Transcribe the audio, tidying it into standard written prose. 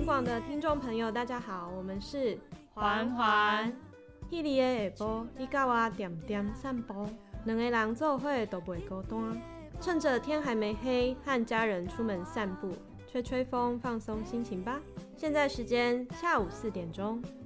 广的听众朋友，大家好，我们是环环。 迄日的下晡，你甲我点点散步，两个人做伙都袂孤单。趁着天还没黑，和家人出门散步，吹吹风，放松心情吧。现在时间下午4点钟。